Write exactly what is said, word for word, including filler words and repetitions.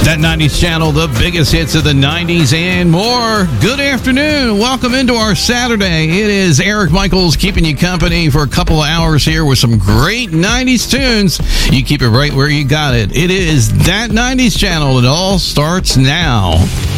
That nineties channel, the biggest hits of the nineties and more. Good afternoon. Welcome into our Saturday. It is Eric Michaels keeping you company for a couple of hours here with some great nineties tunes. You keep it right where you got it. It is That nineties channel. It all starts now.